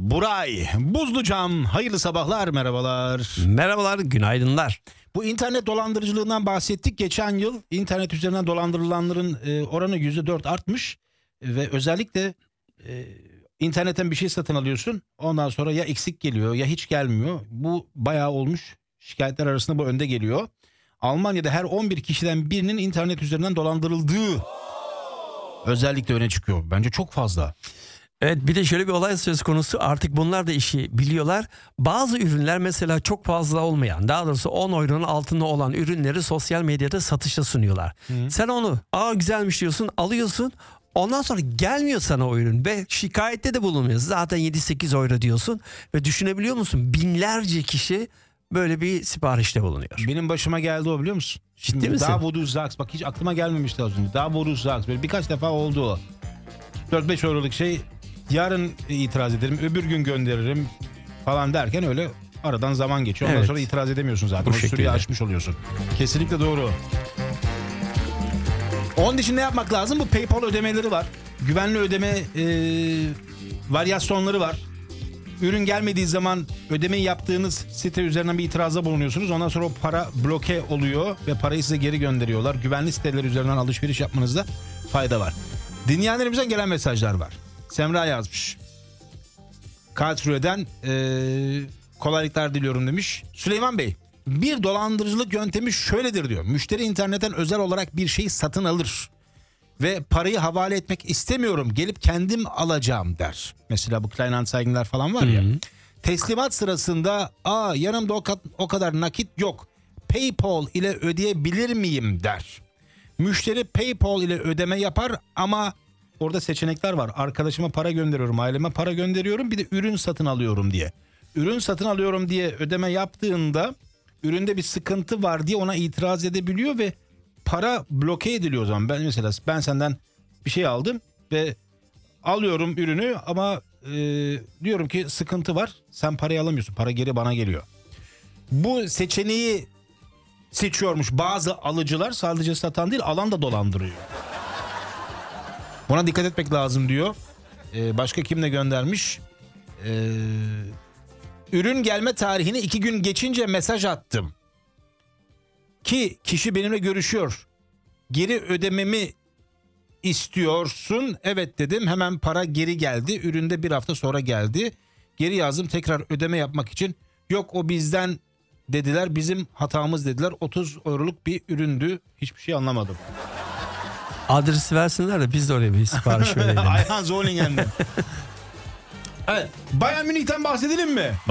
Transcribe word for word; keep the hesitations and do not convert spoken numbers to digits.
Buray, Buzlucam, hayırlı sabahlar, merhabalar. Merhabalar, günaydınlar. Bu internet dolandırıcılığından bahsettik. Geçen yıl internet üzerinden dolandırılanların e, oranı yüzde dört artmış. Ve özellikle e, internetten bir şey satın alıyorsun. Ondan sonra ya eksik geliyor ya hiç gelmiyor. Bu bayağı olmuş. Şikayetler arasında bu önde geliyor. Almanya'da her on bir kişiden birinin internet üzerinden dolandırıldığı özellikle öne çıkıyor. Bence çok fazla. Evet, bir de şöyle bir olay söz konusu, artık bunlar da işi biliyorlar. Bazı ürünler mesela çok fazla olmayan, daha doğrusu on euronun altında olan ürünleri sosyal medyada satışa sunuyorlar. Hı. Sen onu aa güzelmiş diyorsun, alıyorsun. Ondan sonra gelmiyor sana o ürün ve şikayette de bulunmuyor. Zaten yedi sekiz euro diyorsun ve düşünebiliyor musun? Binlerce kişi böyle bir siparişte bulunuyor. Benim başıma geldi o, biliyor musun? Ciddi Şimdi misin? Daha Voodoo Zax, bak hiç aklıma gelmemişti az önce. Daha Voodoo Zax, böyle birkaç defa oldu o. dört beş euroluk şey, yarın itiraz ederim, öbür gün gönderirim falan derken öyle aradan zaman geçiyor. Ondan Evet. sonra itiraz edemiyorsun zaten. Bu O süreyi şekilde. aşmış oluyorsun. Kesinlikle doğru. Onun için ne yapmak lazım? Bu PayPal ödemeleri var. Güvenli ödeme e, varyasyonları var. Ürün gelmediği zaman ödemeyi yaptığınız site üzerinden bir itirazda bulunuyorsunuz. Ondan sonra o para bloke oluyor ve parayı size geri gönderiyorlar. Güvenli siteler üzerinden alışveriş yapmanızda fayda var. Dinleyenlerimizden gelen mesajlar var. Semra yazmış. Karlsruhe'den ee, kolaylıklar diliyorum demiş. Süleyman Bey, bir dolandırıcılık yöntemi şöyledir diyor. Müşteri internetten özel olarak bir şey satın alır ve parayı havale etmek istemiyorum, gelip kendim alacağım der. Mesela bu Kleinanzeigen'ler falan var ya. Hı hı. Teslimat sırasında aa yanımda o, kat, o kadar nakit yok, PayPal ile ödeyebilir miyim der. Müşteri PayPal ile ödeme yapar ama orada seçenekler var. Arkadaşıma para gönderiyorum, aileme para gönderiyorum, bir de ürün satın alıyorum diye. Ürün satın alıyorum diye ödeme yaptığında üründe bir sıkıntı var diye ona itiraz edebiliyor ve para bloke ediliyor o zaman. Ben mesela ben senden bir şey aldım ve alıyorum ürünü ama e, diyorum ki sıkıntı var. Sen parayı alamıyorsun. Para geri bana geliyor. Bu seçeneği seçiyormuş bazı alıcılar, sadece satan değil alan da dolandırıyor. Buna dikkat etmek lazım diyor. Ee, başka kim de göndermiş? Ee, ürün gelme tarihini iki gün geçince mesaj attım. Ki kişi benimle görüşüyor. Geri ödememi istiyorsun. Evet dedim. Hemen para geri geldi. Üründe bir hafta sonra geldi. Geri yazdım tekrar ödeme yapmak için. Yok o bizden dediler. Bizim hatamız dediler. otuz euroluk bir üründü. Hiçbir şey anlamadım. Adresi versinler de biz de oraya bir sipariş verelim. Ayhan Zolingen'de. Evet. Bayern Münih'ten bahsedelim mi?